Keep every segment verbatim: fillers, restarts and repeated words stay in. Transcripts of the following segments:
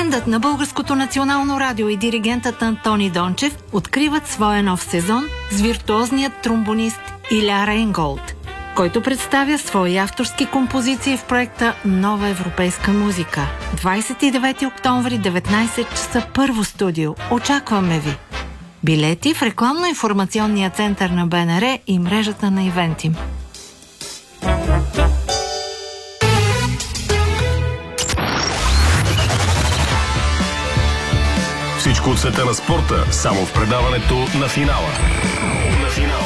Бендът на Българското национално радио и диригентът Антони Дончев откриват своя нов сезон с виртуозният тромбонист Иля Рейнголд, който представя свои авторски композиции в проекта Нова европейска музика. двадесет и девети октомври, деветнадесет часа, първо студио. Очакваме ви! Билети в рекламно-информационния център на БНР и мрежата на Ивентим. Всичко от света на спорта, само в предаването на финала. На финала.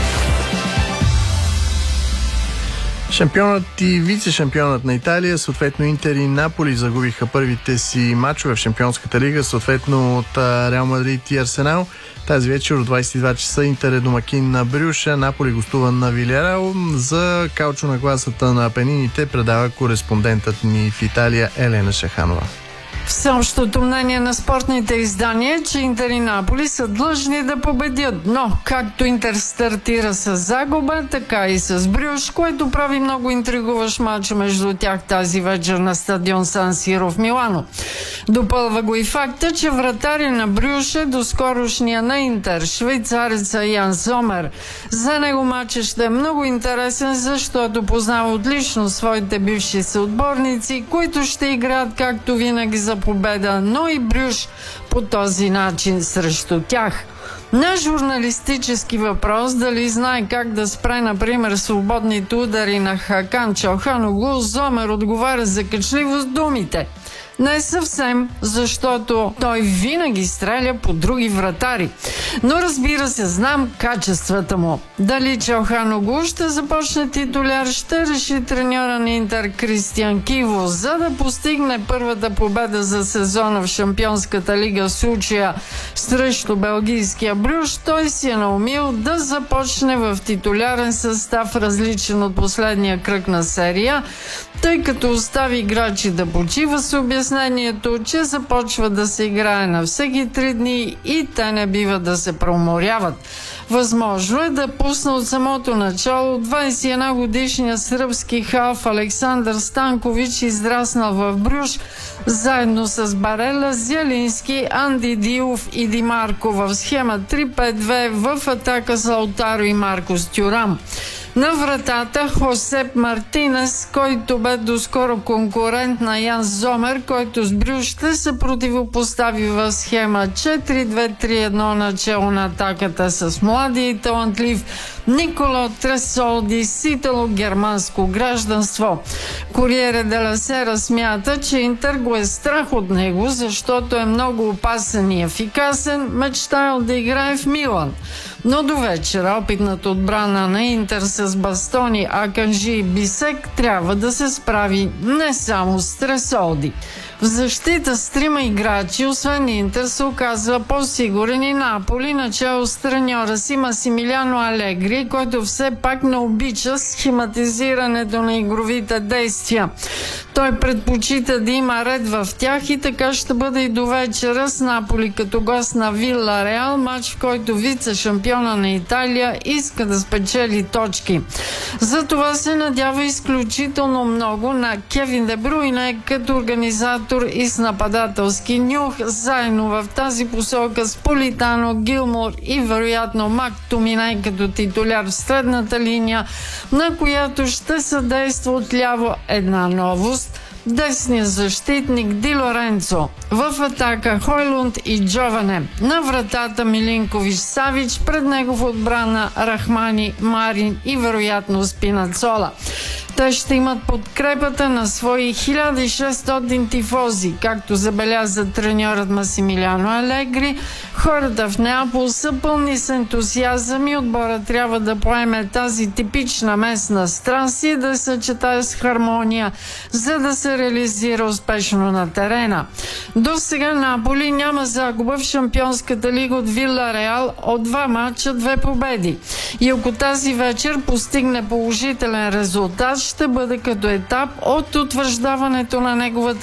Шампионът и вице-шампионът на Италия, съответно Интер и Наполи, загубиха първите си мачове в Шампионската лига, съответно от Реал Мадрид и Арсенал. Тази вечер от двадесет и два часа Интер е домакин на Брюша, Наполи гостува на Вилиареал. За каучо на гласата на Апенините предава кореспондентът ни в Италия Елена Шаханова. Всеобщото мнение на спортните издания е, че Интер и Наполи са длъжни да победят, но както Интер стартира с загуба, така и с Брюш, което прави много интригуващ мач между тях тази вечер на стадион Сан Сиро в Милано. Допълва го и факта, че вратаря на Брюш е доскорошния на Интер, швейцареца Ян Зомер. За него матчът ще е много интересен, защото познава отлично своите бивши съотборници, които ще играят както винаги за победа, но и Брюш по този начин срещу тях. На журналистически въпрос дали знае как да спре, например, свободните удари на Хакан Чалханоглу, Зомер отговаря закачливо с думите: не съвсем, защото той винаги стреля по други вратари. Но разбира се, знам качествата му. Дали Чалханоглу ще започне титуляр, ще реши треньора на Интер Кристиан Киво. За да постигне първата победа за сезона в Шампионската лига, в случая срещу белгийския Брюш, той си е наумил да започне в титулярен състав, различен от последния кръг на серия, тъй като остави играчи да почива с обяснението, че започва да се играе на всеки три дни и те не бива да се преуморяват. Възможно е да пусне от самото начало двадесет и една годишния сръбски халф Александър Станкович, израснал в Брюш, заедно с Барела, Зелински, Анди Дилов и Ди Марко в схема три пет две, в атака с Лаутаро и Маркос Тюрам. На вратата Хосеп Мартинес, който бе доскоро конкурент на Ян Зомер, който с Брюш ще се противопостави в схема четири две три едно, начало на атаката с млади и талантлив Николо Тресолди с итало-германско гражданство. Куриере де ла Сера смята, че Интер го е страх от него, защото е много опасен и ефикасен, мечтаял да играе в Милан. Но до вечера опитната отбрана на Интер с Бастони, Аканжи и Бисек трябва да се справи не само с Тресолди. В защита с трима играчи, освен Интер, се оказва по-сигурен и Наполи, начало с треньора си Масимилиано Алегри, който все пак не обича схематизирането на игровите действия. Той предпочита да има ред в тях и така ще бъде и до вечера с Наполи като гост на Вилареал, мач, в който вице-шампиона на Италия иска да спечели точки. За това се надява изключително много на Кевин Де Бруйне като организатор и с нападателски нюх, заедно в тази посока с Политано, Гилмор и вероятно Мак Томинай като титуляр в средната линия, на която ще съдейства отляво една новост – десния защитник Ди Лоренцо. В атака Хойлунд и Джоване. На вратата Милинкович Савич, пред него в отбрана Рахмани, Марин и вероятно Спинацола. Те ще имат подкрепата на свои хиляда и шестстотин тифози, както забеляза треньорът Масимилиано Алегри. Хората в Неапол са пълни с ентусиазъм и отбора трябва да поеме тази типична местна страст и да съчетае с хармония, за да се реализира успешно на терена. До сега Наполи няма загуба в Шампионската лига от Вилареал от два мача, две победи. И ако тази вечер постигне положителен резултат, ще бъде като етап от утвърждаването на неговата